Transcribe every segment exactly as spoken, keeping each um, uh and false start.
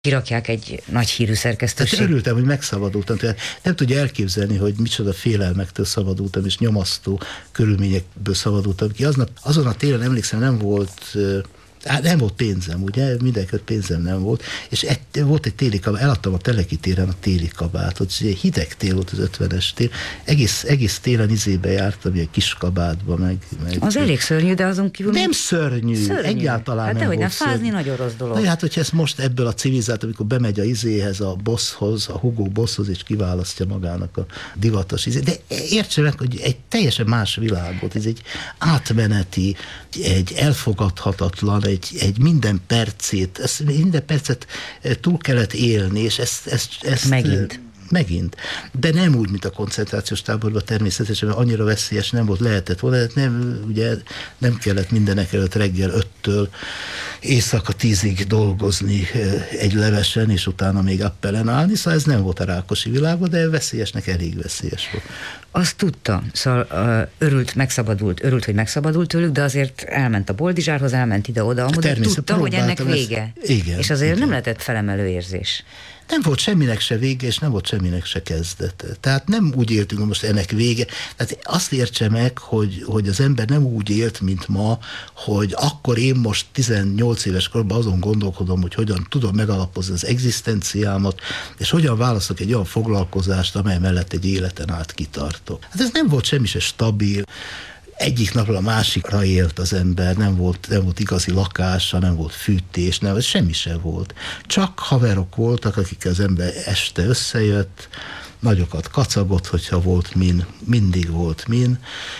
kirakják egy nagy hírű szerkesztőség. Tehát örültem, hogy megszabadultam. Tehát nem tudja elképzelni, hogy micsoda félelmektől szabadultam, és nyomasztó körülményekből szabadultam ki. Aznap, azon a télen emlékszem, nem volt... Hát nem volt pénzem, ugye, mindenkit pénzem nem volt, és egy, volt egy téli kabát, eladtam a Teleki téren a téli kabátot, és hideg tél volt az ötvenes tél, egész, egész télen izébe jártam, ilyen kis kabátba, meg... meg az elég szörnyű, de azon kívül... Nem szörnyű, szörnyű. Egyáltalán hát nem volt volt szörnyű. Hát dehogy nem, fázni nagyon rossz dolog. Na, hát, hogyha ezt most ebből a civilizált, amikor bemegy a izéhez, a bosshoz, a Hugo bosshoz, és kiválasztja magának a divatos izé, de értse meg, hogy egy teljesen más világ volt, ez egy átmeneti, egy elfogadhatatlan, egy, egy minden percét, ezt, minden percet túl kellett élni, és ezt... ezt, ezt megint. Megint. De nem úgy, mint a koncentrációs táborban természetesen, mert annyira veszélyes nem volt, lehetett volna, nem, ugye nem kellett mindenek előtt reggel öttől éjszaka tízig dolgozni egy levesen, és utána még appelen állni, szóval ez nem volt a Rákosi világban, de veszélyesnek elég veszélyes volt. Azt tudta, szóval örült, megszabadult, örült, hogy megszabadult tőlük, de azért elment a Boldizsárhoz, elment ide-oda, de tudta, hogy ennek vége. Ezt, igen, és azért igen. nem lehetett felemelő érzés. Nem volt semminek se vége, és nem volt semminek se kezdete. Tehát nem úgy éltünk, hogy most ennek vége. Tehát azt értse meg, hogy, hogy az ember nem úgy élt, mint ma, hogy akkor én most tizennyolc éves korban azon gondolkodom, hogy hogyan tudom megalapozni az egzisztenciámat, és hogyan választok egy olyan foglalkozást, amely mellett egy életen át kitartok. Hát ez nem volt semmi se stabil. Egyik napról a másikra élt az ember, nem volt, nem volt igazi lakása, nem volt fűtés, nem, semmi sem volt. Csak haverok voltak, akik az ember este összejött, nagyokat kacagott, hogyha volt min, mindig volt min,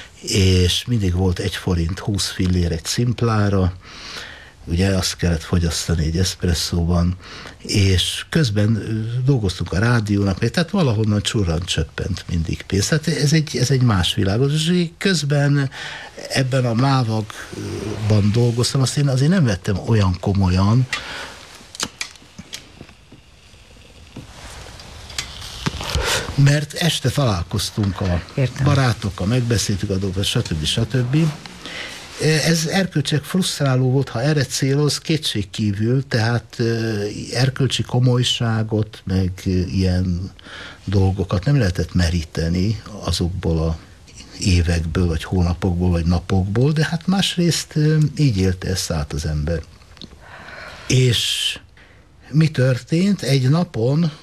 és mindig volt egy forint húsz fillér egy szimplára, ugye azt kellett fogyasztani egy eszpresszóban, és közben dolgoztunk a rádiónak, tehát valahonnan csurran csöppent mindig pénz. Tehát ez egy, ez egy más világ. És közben ebben a mávakban dolgoztam, azt én azért nem vettem olyan komolyan, mert este találkoztunk a Értem. barátokkal, megbeszéltük a dolgokat, stb. stb. Ez erkölcsileg frusztráló volt, ha erre céloz, kétségkívül, tehát erkölcsi komolyságot, meg ilyen dolgokat nem lehetett meríteni azokból a évekből, vagy hónapokból, vagy napokból, de hát másrészt így élte ezt át az ember. És mi történt? Egy napon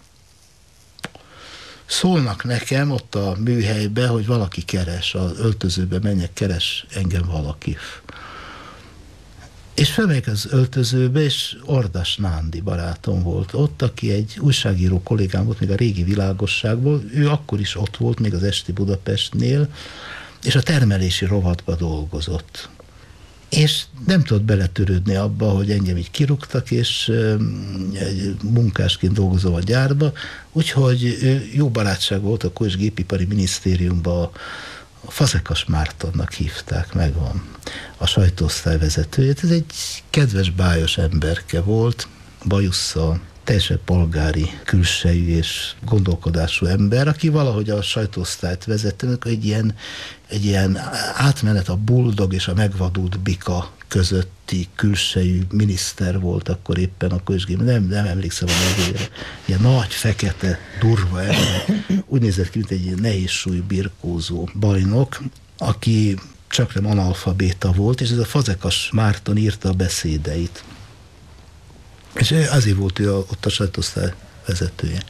szólnak nekem ott a műhelybe, hogy valaki keres, az öltözőbe menjek, keres engem valaki. És felmegyek az öltözőbe, és Ordas Nándi barátom volt ott, aki egy újságíró kollégám volt, még a régi Világosságból, ő akkor is ott volt, még az Esti Budapestnél, és a termelési rovatba dolgozott. És nem tudott beletörődni abba, hogy engem így kirúgtak, és egy munkásként dolgozom a gyárba, úgyhogy jó barátság volt, akkor is gépipari minisztériumban a Fazekas Mártonnak hívták, megvan a sajtóosztály vezetőjét. Ez egy kedves, bájos emberke volt, bajusszal, teljesen polgári külsejű és gondolkodású ember, aki valahogy a sajtóosztályt vezette, egy ilyen, egy ilyen átmenet a buldog és a megvadult bika közötti külsejű miniszter volt akkor éppen, akkor is nem, nem emlékszem a nevére. Ilyen nagy, fekete, durva ember. Úgy nézett ki, mint egy ilyen nehézsúly birkózó bajnok, aki csak nem analfabéta volt, és ez a Fazekas Márton írta a beszédeit. És azért volt ő a, ott a sajtóosztály vezetője.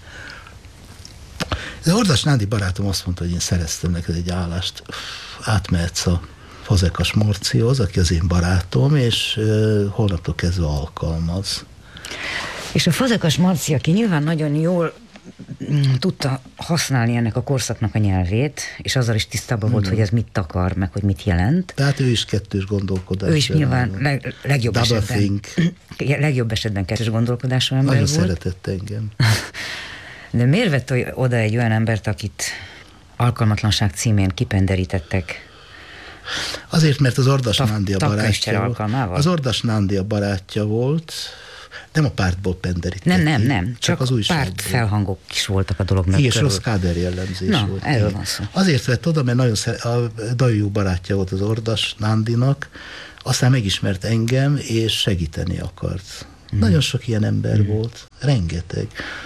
De Ordas Nándi barátom azt mondta, hogy én szereztem neked egy állást, átmehetsz a Fazekas Marcihoz, aki az én barátom, és uh, holnaptól kezdve alkalmaz. És a Fazekas Marci, aki nyilván nagyon jól mm, tudta használni ennek a korszaknak a nyelvét, és azzal is tisztában volt, mm. hogy ez mit akar, meg hogy mit jelent. Tehát ő is kettős gondolkodás. Ő is nyilván leg, legjobb, esetben, legjobb esetben kettős gondolkodású ember nagyon volt. Nagyon szeretett engem. De miért vett oda egy olyan embert, akit alkalmatlanság címén kipenderítettek? Azért, mert az Ordas Nándi a barátja volt. Az Ordas Nándi a barátja volt, nem a pártból penderítették. Nem, nem, nem. Csak, csak az újságból. Párt felhangok is voltak a dolognak. Igen, és rossz káder jellemzés Na, volt. erről van szó. Azért vett oda, mert nagyon szere- a Dajú barátja volt az Ordas Nándinak, aztán megismert engem, és segíteni akart. Mm. Nagyon sok ilyen ember mm. volt, rengeteg.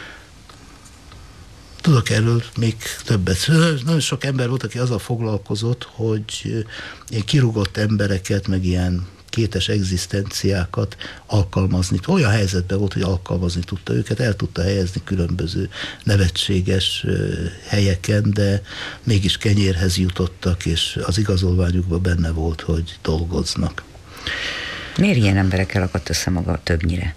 Tudok erről még többet. Nagyon sok ember volt, aki azzal foglalkozott, hogy ilyen kirúgott embereket, meg ilyen kétes egzisztenciákat alkalmazni. Olyan helyzetben volt, hogy alkalmazni tudta őket, el tudta helyezni különböző nevetséges helyeken, de mégis kenyérhez jutottak, és az igazolványukban benne volt, hogy dolgoznak. Miért ilyen emberekkel akadt össze maga többnyire?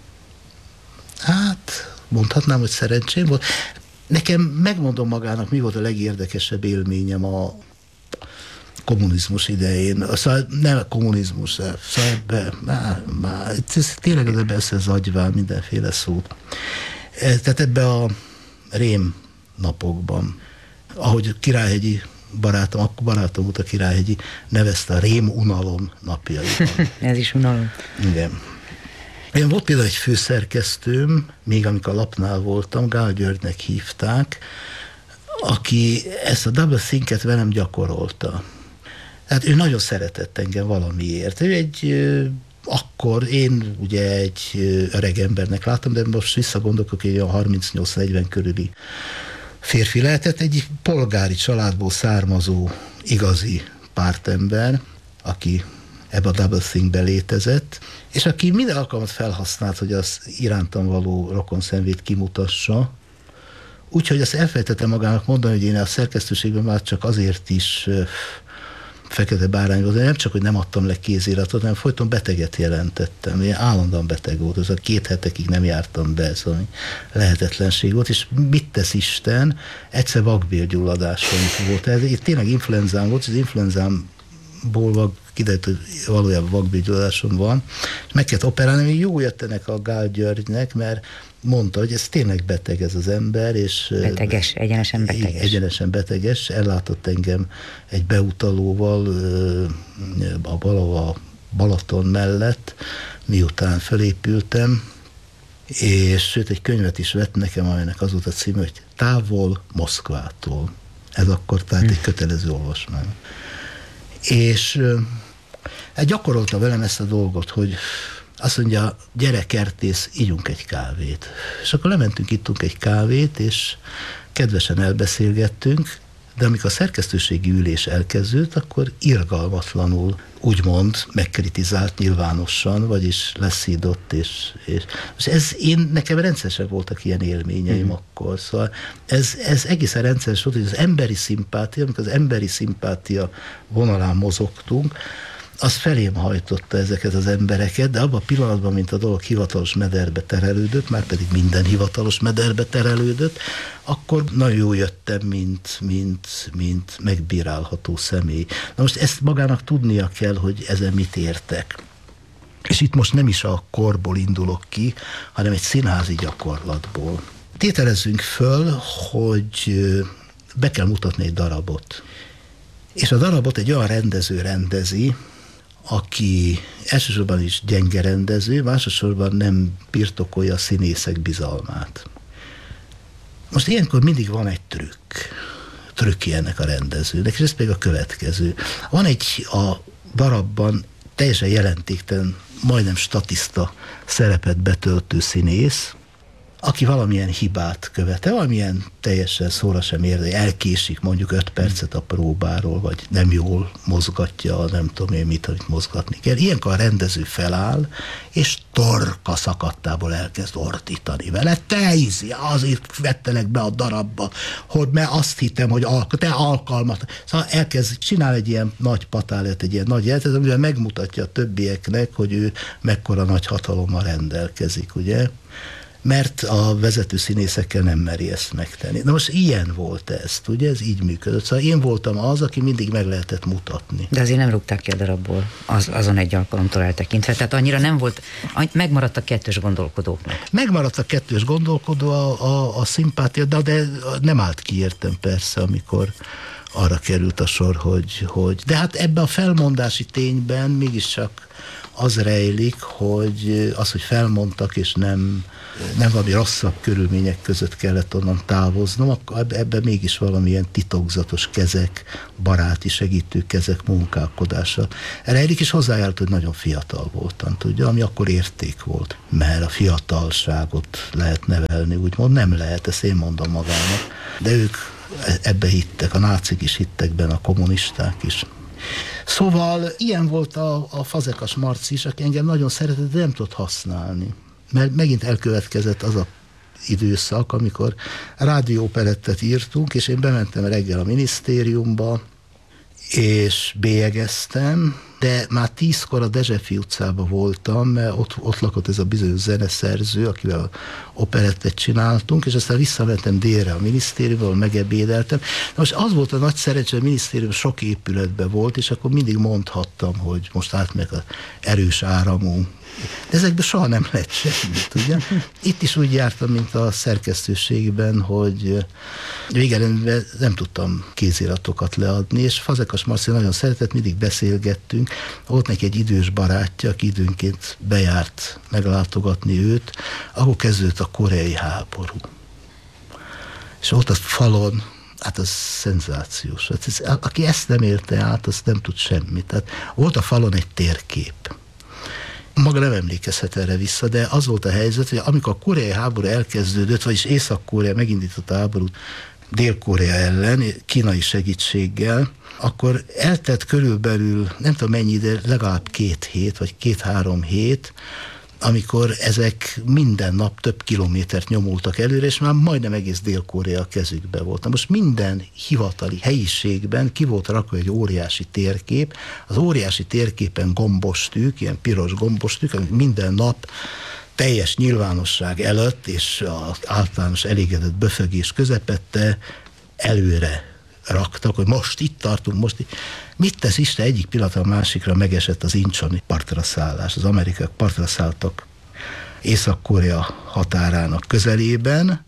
Hát, mondhatnám, hogy szerencsém volt. Nekem, megmondom magának, mi volt a legérdekesebb élményem a kommunizmus idején. Szóval nem a kommunizmus, szóval ebbe, már, már, ez tényleg az ebbe összezagyvál mindenféle szót. Tehát ebbe a rém napokban, ahogy Királyhegyi barátom, akkor barátom volt a Királyhegyi, nevezte a rém unalom napjaiban. Ez is unalom. Igen. Én volt például egy főszerkesztőm, még amikor a lapnál voltam, Gál Györgynek hívták, aki ezt a double think-et velem gyakorolta. Hát ő nagyon szeretett engem valamiért. Ő egy, akkor én ugye egy öreg embernek láttam, de most visszagondolok, hogy olyan harmincnyolc-negyven körüli férfi lehetett, egy polgári családból származó igazi pártember, aki ebbe a double think-be létezett, és aki minden alkalmat felhasznált, hogy az irántam való rokonszenvét kimutassa, úgyhogy azt elfelejtettem magának mondani, hogy én a szerkesztőségben már csak azért is fekete bárány volt, de nem csak, hogy nem adtam le kéziratot, hanem folyton beteget jelentettem. Én állandóan beteg volt, az a két hetekig nem jártam be, szóval lehetetlenség volt, és mit tesz Isten? Egyszer vakbélgyulladásom volt. Ez itt tényleg influenzám volt, az influenzámból kiderült, hogy valójában vakbélgyulladásom van, és meg kellett operálni, még jó jött ennek a Gál Györgynek, mert mondta, hogy ez tényleg beteg ez az ember, és... Beteges, egyenesen beteges. Egyenesen beteges, ellátott engem egy beutalóval a valahol a Balaton mellett, miután felépültem, és sőt egy könyvet is vett nekem, amelynek az volt a címe, hogy Távol Moszkvától. Ez akkor tehát hm. egy kötelező olvasmány. És hát gyakorolta velem ezt a dolgot, hogy azt mondja, gyere kertész, ígyunk egy kávét. És akkor lementünk, ittunk egy kávét, és kedvesen elbeszélgettünk, de amikor a szerkesztőségi ülés elkezdődött, akkor irgalmatlanul, úgymond megkritizált nyilvánosan, vagyis leszídott, és, és, és ez én, nekem rendszeresen voltak ilyen élményeim mm. akkor, szóval ez, ez egészen rendszeres volt, hogy az emberi szimpátia, amikor az emberi szimpátia vonalán mozogtunk, az felém hajtotta ezeket az embereket, de abban a pillanatban, mint a dolog hivatalos mederbe terelődött, már pedig minden hivatalos mederbe terelődött, akkor nagyon jó jöttem, mint, mint, mint megbírálható személy. Na most ezt magának tudnia kell, hogy ezen mit értek. És itt most nem is a korból indulok ki, hanem egy színházi gyakorlatból. Tételezzünk föl, hogy be kell mutatni egy darabot. És a darabot egy olyan rendező rendezi, aki elsősorban is gyenge rendező, másodszorban nem birtokolja a színészek bizalmát. Most ilyenkor mindig van egy trükk, trükkje ennek a rendezőnek, és ez pedig a következő. Van egy a darabban teljesen jelentéktelen, majdnem statiszta szerepet betöltő színész, aki valamilyen hibát követel, valamilyen teljesen szóra sem érde, elkésik mondjuk öt percet a próbáról, vagy nem jól mozgatja, nem tudom én mit, amit mozgatni kell. Ilyenkor a rendező feláll, és torka szakadtából elkezd ordítani vele. Te ízi, azért vettelek be a darabba, hogy mert azt hittem, hogy alk- te alkalmat. Szóval elkezd, csinál egy ilyen nagy patálet, egy ilyen nagy jelzet, amivel megmutatja a többieknek, hogy ő mekkora nagy hatalommal rendelkezik, ugye? Mert a vezető színészekkel nem meri ezt megtenni. Na most ilyen volt ez, ugye, ez így működött. Szóval én voltam az, aki mindig meg lehetett mutatni. De azért nem rúgták ki a darabból, az, azon egy alkalomtól eltekintve. Tehát annyira nem volt, megmaradt a kettős gondolkodóknak. Megmaradt a kettős gondolkodó, a, a, a szimpátia, de, de nem állt ki, értem persze, amikor arra került a sor, hogy, hogy... De hát ebben a felmondási tényben mégiscsak az rejlik, hogy az, hogy felmondtak, és nem nem valami rosszabb körülmények között kellett onnan távoznom, akkor ebben mégis valamilyen titokzatos kezek, baráti segítő kezek munkálkodása. Rejlik is hozzájárult, hogy nagyon fiatal voltam, tudja, ami akkor érték volt. Mert a fiatalságot lehet nevelni, úgymond nem lehet, ezt én mondom magának. De ők ebbe hittek, a nácik is hittek benne, a kommunisták is. Szóval ilyen volt a, a Fazekas Marci is, aki engem nagyon szeretett, de nem tudott használni. Mert megint elkövetkezett az a időszak, amikor rádióoperettet írtunk, és én bementem reggel a minisztériumba, és bélyegeztem, de már tízkor a Dezsefi utcában voltam, mert ott, ott lakott ez a bizonyos zeneszerző, akivel operettet csináltunk, és aztán visszamentem délre a minisztériumba, ahol megebédeltem. Na most az volt a nagy szerencsé, hogy a minisztérium sok épületben volt, és akkor mindig mondhattam, hogy most átmegyek az erős áramú. De ezekben soha nem lett semmit, ugye? Itt is úgy jártam, mint a szerkesztőségben, hogy végeredményben nem tudtam kéziratokat leadni, és Fazekas Marci nagyon szeretett, mindig beszélgettünk. Volt neki egy idős barátja, aki időnként bejárt meglátogatni őt, ahol kezdődött a koreai háború. És ott a falon, hát az szenzációs. Hát ez, aki ezt nem élte át, az nem tud semmit. Tehát volt a falon egy térkép. Maga nem emlékezhet erre vissza, de az volt a helyzet, hogy amikor a koreai háború elkezdődött, vagyis Észak-Korea megindította a háborút Dél-Korea ellen, kínai segítséggel, akkor eltelt körülbelül, nem tudom mennyi ide, legalább két hét, vagy két-három hét, amikor ezek minden nap több kilométert nyomultak előre, és már majdnem egész Dél-Korea a kezükbe volt. Na most minden hivatali helyiségben ki volt rakva egy óriási térkép, az óriási térképen gombostűk, ilyen piros gombostűk, amik minden nap teljes nyilvánosság előtt, és az általános elégedett böfögés közepette előre raktak, hogy most itt tartunk, most itt. Mit tesz Isten, egyik pillanatra a másikra megesett az incsoni partra szállás. Az amerikaiak partra szálltak Észak-Korea határának közelében,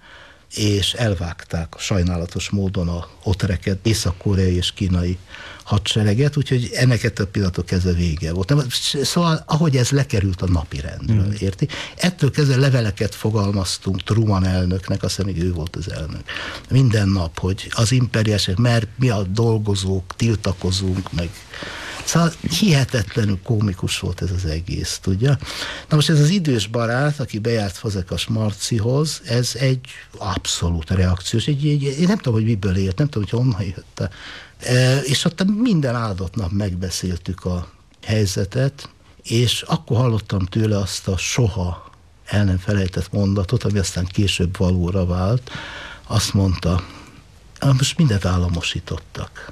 és elvágták sajnálatos módon a ott rekedt észak-koreai és kínai hadsereget, úgyhogy ennek ettől a pillanatok kezdve vége volt. Szóval, ahogy ez lekerült a napirendről, mm. érti? Ettől kezdve leveleket fogalmaztunk Truman elnöknek, azt hiszem, még ő volt az elnök. Minden nap, hogy az imperiások, mert mi a dolgozók, tiltakozunk, meg szóval hihetetlenül kómikus volt ez az egész, tudja? Na most ez az idős barát, aki bejárt Fazekas Marcihoz, ez egy abszolút reakciós, egy, egy, én nem tudom, hogy miből élt, nem tudom, hogy honnan jött. E, és ott minden áldott nap megbeszéltük a helyzetet, és akkor hallottam tőle azt a soha el nem felejtett mondatot, ami aztán később valóra vált. Azt mondta, most mindent államosítottak.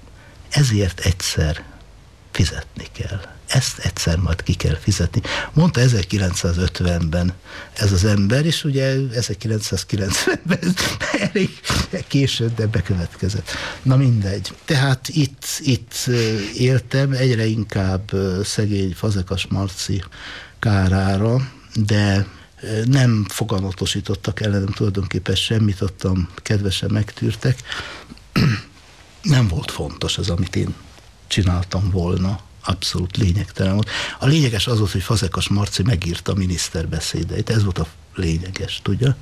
Ezért egyszer fizetni kell. Ezt egyszer majd ki kell fizetni. Mondta ezerkilencszázötvenben ez az ember, és ugye ezerkilencszázkilencvenben ez elég később, de bekövetkezett. Na mindegy. Tehát itt, itt éltem egyre inkább szegény Fazekas Marci kárára, de nem foganatosítottak ellenem tulajdonképpen semmit, ottan kedvesen megtűrtek. Nem volt fontos az, amit én csináltam volna, abszolút lényegtelen volt. A lényeges az volt, hogy Fazekas Marci megírta a miniszterbeszédeit, ez volt a lényeges, tudja?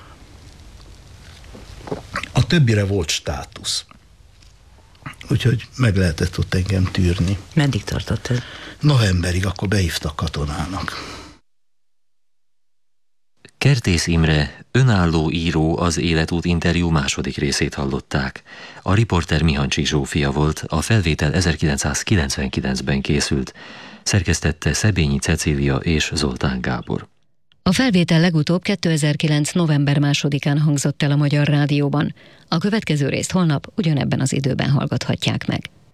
A többire volt státusz. Úgyhogy meg lehetett ott engem tűrni. Meddig tartott ez? Novemberig, akkor behívtak katonának. Kertész Imre, önálló író, az Életút interjú második részét hallották. A riporter Mihancsi Zsófia volt, a felvétel ezerkilencszázkilencvenkilencben készült. Szerkesztette Szebényi Cecília és Zoltán Gábor. A felvétel legutóbb kétezer-kilenc. november másodikán hangzott el a Magyar Rádióban. A következő részt holnap ugyanebben az időben hallgathatják meg.